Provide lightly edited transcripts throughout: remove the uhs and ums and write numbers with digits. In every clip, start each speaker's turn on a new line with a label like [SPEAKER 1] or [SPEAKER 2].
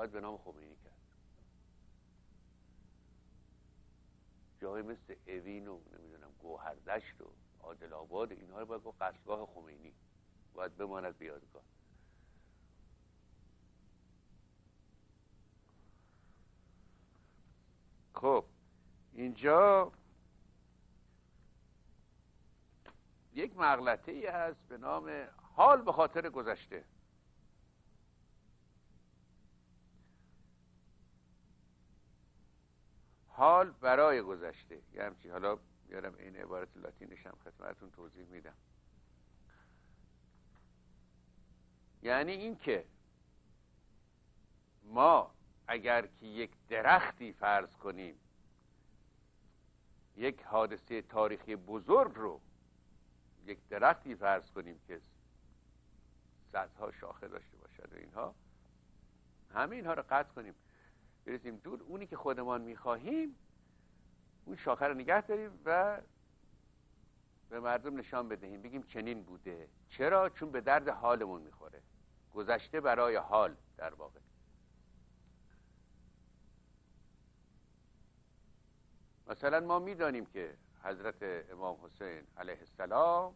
[SPEAKER 1] باید به نام خمینی کرد. جایی مثل اوین و نمیدونم گوهردشت و عادل آباد، اینها رو باید گفت قصرگاه خمینی، باید بماند به یادگار. خب اینجا یک مغلطه ای هست به نام حال به خاطر گذشته. حال برای گذشته، یه همچین، حالا بیارم این عبارت لاتینش هم خدمتتون توضیح میدم. یعنی این که ما اگر که یک درختی فرض کنیم، یک حادثه تاریخی بزرگ رو، یک درختی فرض کنیم که صدها شاخه داشته باشد و اینها، همه اینها رو قطع کنیم، برسیم دور، اونی که خودمان میخواهیم اون شاخه رو نگه داریم و به مردم نشان بدهیم، بگیم چنین بوده. چرا؟ چون به درد حالمون میخوره. گذشته برای حال در واقع. مثلا ما میدانیم که حضرت امام حسین علیه السلام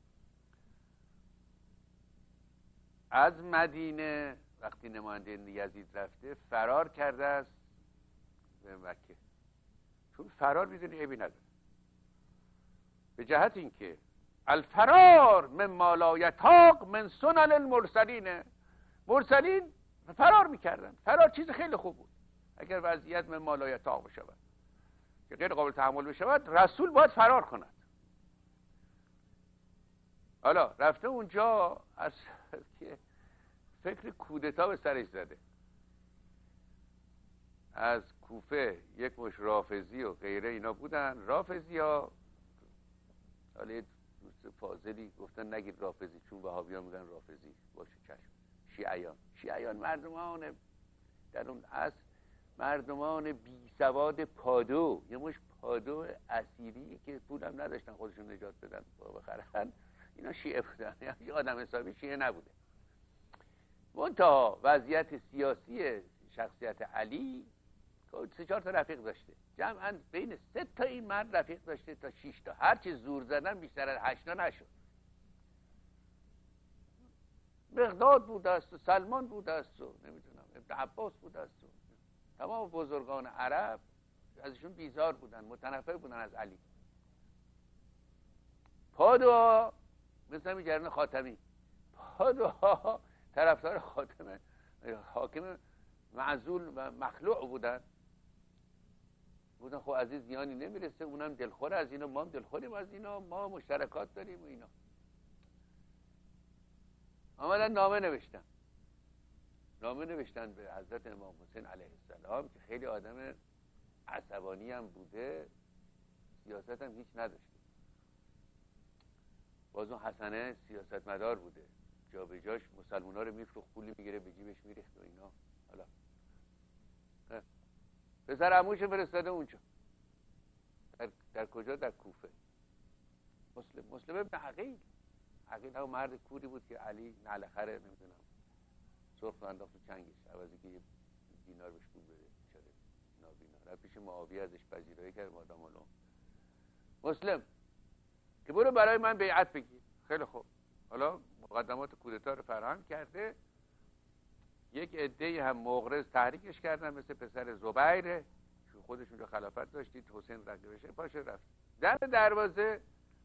[SPEAKER 1] از مدینه وقتی نماینده یزید رفته فرار کرده است به مکه، چون فرار میدونی عیبی نداره، به جهت اینکه الفرار من ما لا یطاق من سنن المرسلین، مرسلین فرار میکردن. فرار چیز خیلی خوب بود. اگر وضعیت من ما لا یطاق بشود که غیر قابل تحمل بشود، رسول باید فرار کند. حالا رفته اونجا از که فکر کودتا به سرش زده، از کوفه یک مش رافضی و غیره اینا بودن. رافضی ها، حالا یه دوست فاضلی گفتن نگید رافضی چون وهابیان میگن رافضی، باشه چشم. شیعیان مردمان در اون عصر مردمان بی سواد پادو، یه مش پادو اسیری که پولم نداشتن خودشون نجات بدن بخرن، اینا شیعه بودن. یه آدم حسابی شیعه نبوده. منتها وضعیت سیاسی شخصیت علی 3-4 تا رفیق داشته، جمعاً بین 3 تا این مرد رفیق داشته تا 6 تا. هرچی زور زدن بیشتر از 8 تا نشد. مقداد بوده است و سلمان بوده است و نمیدونم ابن عباس بوده است و تمام بزرگان عرب ازشون بیزار بودن، متنفر بودن از علی. پادوها مثل همین جریان خاتمی، پادوها طرفدار خاتمه، حاکم معزول و مخلوع بودن خب از این زیانی نمیرسه، اونم دلخور از اینا، ما هم دلخوریم از اینا، ما مشترکات داریم و اینا. آمدن نامه نوشتن به حضرت امام حسین علیه السلام که خیلی آدم عصبانی هم بوده، سیاست هم هیچ نداشته. باز اون حسنه سیاستمدار بوده، جا به جاش مسلمان ها رو میفروخت، پولی میگیره به جیبش میریخت و اینا. حالا پسر عموش فرستاده اونجا. در کجا؟ در کوفه. مسلم ابن عقیل هم مرد کوری بود که علی نعلخره نمیدونم سرخ انداخت تو چنگش، عوضی که یه دینار بهش پول بده، بیچاره نابینا. رفت پیش معاویه ازش پذیرایی کرد، مادام علوم مسلم که برو برای من بیعت بگیر. خیلی خوب، حالا مقدمات کودتا رو فراهم کرده. یک عده‌ای هم مغرض تحریکش کردن، مثل پسر زبیر که خودش اونجا خلافت داشتید، حسین رقیبشه، پاشه رفت. در دروازه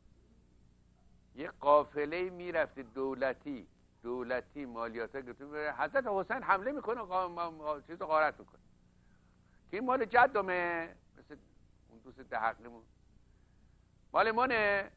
[SPEAKER 1] یه قافله میرفته دولتی مالیاتا گرفته میره، حضرت حسین حمله میکنه، چیزو غارت میکنه که این مال جدمه، مثل اون دوست دهقلیمون، مال منه،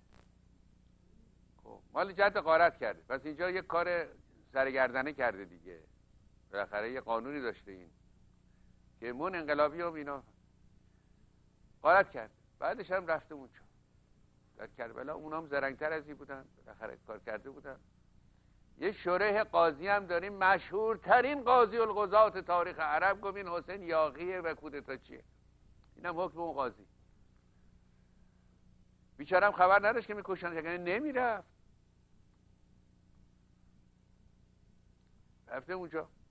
[SPEAKER 1] مال جد غارت کرده. پس اینجا یه کار سرگردنه کرده دیگه، بالاخره یه قانونی داشته این که من انقلابی و اینا غارت کرد. بعدش هم رفته اونجا در کربلا، اونام زرنگتر از این بودن، بالاخره کار کرده بودن. یه شریح قاضی هم داریم، مشهورترین قاضی القضات تاریخ عرب، گفت این حسین یاغیه و کودتا چیه. اینم حکم اون قاضی. بیچاره هم خبر نداشت که میکشن، یعنی نمیرفت، رفته اونجا